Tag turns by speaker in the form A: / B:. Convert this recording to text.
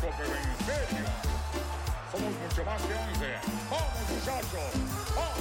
A: pero en serio. Somos mucho más que 11. ¡Vamos, muchachos!